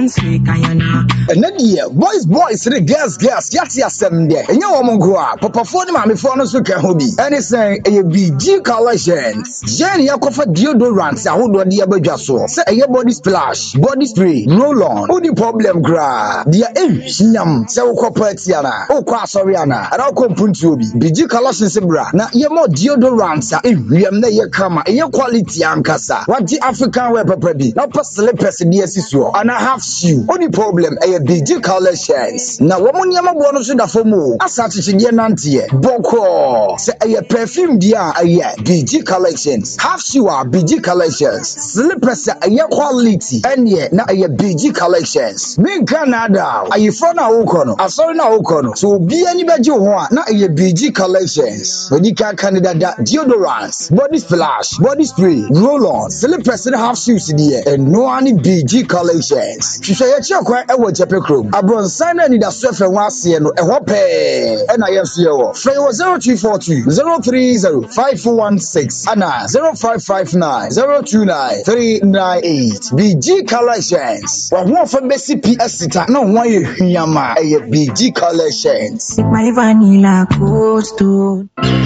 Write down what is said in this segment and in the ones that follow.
And then yeah, boys, the girls, yati asem there. And you woman go up, Papa for the mammy for no so can hobby. And it's saying a BG collections. Jenny, I offer deodorants, I would want the abaja so. Say a body splash, body spray, roll on. Who the problem gra? Dear yam, so corporatiana, oh, quasoriana, and I'll come puntubi. BG collections, bra. Now, you're more deodorants, we am there, come, your quality ankasa. What the African wear prepared, not per slippers in the SSO, and I have shoe. Only problem, a BG collections. Now, woman yama bonus in the form. As such as in Yanantia, Boko, say a perfume, dear, a BG collections. Half shoe are BG collections. Slippers, a quality, and yet, now a BG collections. Big Canada, are you from our Okono? I saw now Okono. So be anybody you want, not a BG collections. When you can Canada, deodorants, body splash, body spray, roll on, slippers, and half shoes, dear, and no any BG collections. She say, quite a watch a pecrum. A bronze sign and in a surfer was and a whoppe. And I am CEO. Frey was 0242 030 5416 Anna 0559 029 398 BG collections. One for Bessie PS. No one Yama a BG collections. My vanilla goes to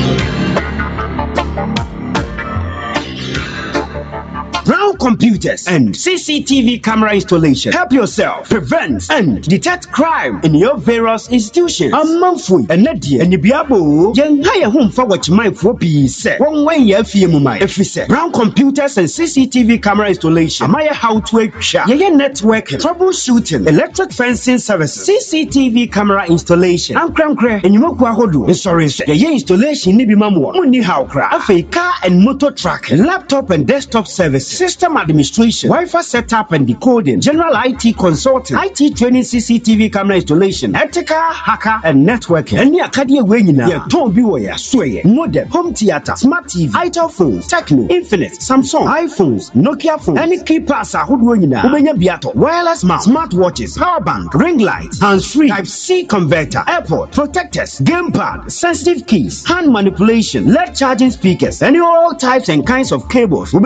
Brown Computers and CCTV camera installation. Help yourself prevent and detect crime in your various institutions. A monthly and Nadia and Nibiabo, young higher home for what my 4P said. One way you feel my if we say Brown Computers and CCTV camera installation. Maya how to work shop. Yeah, networking, troubleshooting, electric fencing services, CCTV camera installation. I'm cram and you mock wahodu. Sorry, yeah, installation nibi mamu. Money how crack. A car and motor tracking, laptop and desktop services. System administration, Wi-Fi setup and decoding, general IT consulting, IT training, CCTV camera installation, ethical, hacker, and networking. Any academy way now, you don't be where sway, modem, home theater, smart TV, itel phones, Techno, Infinite, Samsung, iPhones, Nokia phones, any key passer who doing now, Ubenya Biato, wireless mouse, smart watches, power bank, ring lights, hands-free, Type-C converter, airport, protectors, gamepad, sensitive keys, hand manipulation, LED charging speakers, and all types and kinds of cables.